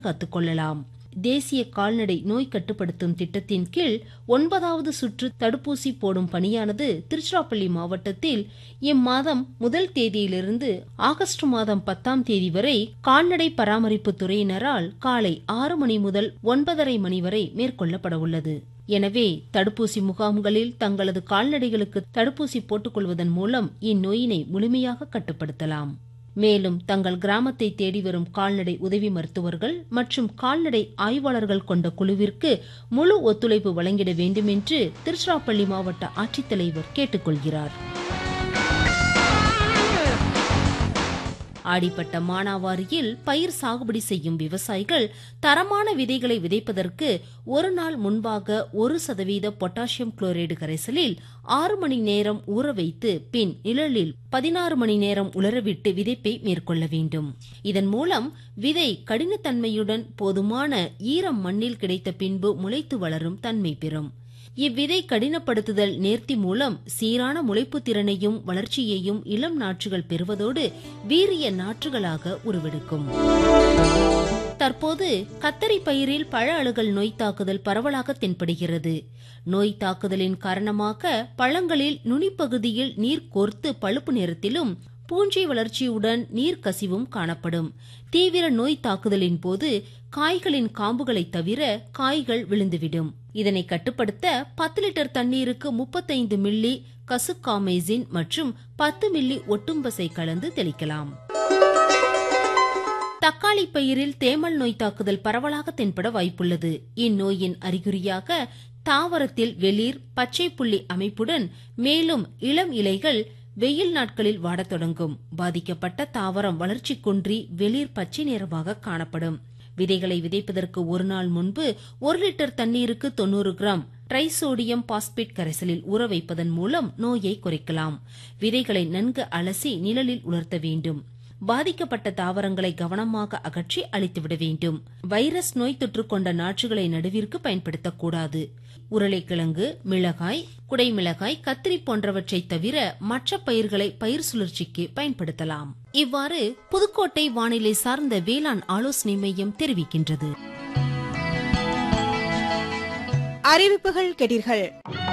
காத்துக்கொள்ளலாம். தேசிய கால்நடை நோய் கட்டுப்படுத்தும் திட்டத்தின் கீழ் 9வது சுற்று தடுப்பூசி போடும் பணியானது திருச்சிராப்பள்ளி மாவட்டத்தில் இம்மாதம் 1 தேதியிலிருந்து ஆகஸ்ட் மாதம் 10ஆம் தேதி வரை கால்நடை பராமரிப்பு துறையினரால் காலை 6 மணி முதல் 9:30 மணி வரை மேற்கொள்ளப்பட உள்ளது. எனவே தடுப்பூசி முகாம்களில் தங்களது கால்நடைகளுக்கு தடுப்பூசி போட்டுக்கொள்வதன் மூலம் இந்நோயினை முழுமையாக கட்டுப்படுத்தலாம். மேலும் தங்கள் கிராமத்தை தேடி வரும் கால்நடை உதவி மருத்துவர்கள் மற்றும் கால்நடை ஆய்வாளர்கள் கொண்ட குழுவிற்கு முழு ஒத்துழைப்பு வழங்கிட வேண்டும் என்று திருச்சிராப்பள்ளி மாவட்ட ஆட்சித்தலைவர் கேட்டுக்கொள்கிறார். ஆடிப்பட்ட மானாவாரியில் பயிர் சாகுபடி செய்யும் விவசாயிகள் தரமான விதைகளை விதைப்பதற்கு ஒரு நாள் முன்பாக 1% பொட்டாசியம் குளோரைடு கரைசலில் 6 மணி நேரம் ஊற வைத்து பின் நிழலில் 16 மணி நேரம் உலரவிட்டு விதைப்பை மேற்கொள்ள வேண்டும். இதன் மூலம் விதை கடினத்தன்மையுடன் போதுமான ஈரம் மண்ணில் கிடைத்த பின்பு முளைத்து வளரும் தன்மை பெறும். இவ்விதை கடினப்படுத்துதல் நேர்த்தி மூலம் சீரான முளைப்பு திறனையும் வளர்ச்சியையும் இளம் நாற்றுகள் பெறுவதோடு வீரிய நாற்றுகளாக உருவெடுக்கும். தற்போது கத்தரி பயிரில் பழ அழுகல் நோய் தாக்குதல் பரவலாக தென்படுகிறது. நோய் தாக்குதலின் காரணமாக பழங்களில் நுனிப்பகுதியில் நீர் கோர்த்து பழுப்பு நிறத்திலும் பூஞ்சை வளர்ச்சியுடன் நீர் கசிவும் காணப்படும். தீவிர நோய் தாக்குதலின் போது காய்களின் காம்புகளை தவிர காய்கள் விழுந்துவிடும். இதனை கட்டுப்படுத்த 10 லிட்டர் தண்ணீருக்கு 35 மில்லி கசுக்காமைசின் மற்றும் 10 மில்லி ஒட்டும்பசை கலந்து தெளிக்கலாம். தக்காளி பயிரில் தேமல் நோய் தாக்குதல் பரவலாக தென்பட வாய்ப்புள்ளது. இந்நோயின் அறிகுறியாக தாவரத்தில் வெளிர் பச்சை புள்ளி அமைப்புடன் மேலும் இளம் இலைகள் வெயில் நாட்களில் வாடத் தொடங்கும். பாதிக்கப்பட்ட தாவரம் வளர்ச்சி குன்றி வெளிர் பச்சை நிறமாக காணப்படும். விதைகளை விதைப்பதற்கு ஒரு நாள் முன்பு 1 லிட்டர் தண்ணீருக்கு 90 கிராம் ட்ரைசோடியம் பாஸ்பேட் கரைசலில் ஊற வைப்பதன் மூலம் நோயை குறைக்கலாம். விதைகளை நன்கு அலசி நிழலில் உலர்த்த வேண்டும். பாதிக்கப்பட்ட தாவரங்களை கவனமாக அகற்றி அழித்துவிட வேண்டும். வைரஸ் நோய் தொற்று கொண்ட நாற்றுகளை நடுவிற்கு பயன்படுத்தக்கூடாது. உருளைக்கிழங்கு, மிளகாய், குடைமிளகாய், கத்திரி போன்றவற்றை தவிர மற்ற பயிர்களை பயிர் சுழற்சிக்கு பயன்படுத்தலாம். இவ்வாறு புதுக்கோட்டை வானிலை சார்ந்த வேளாண் ஆலோசனை மையம் தெரிவிக்கின்றது. அறிவிப்புகள் கேட்டீர்கள்.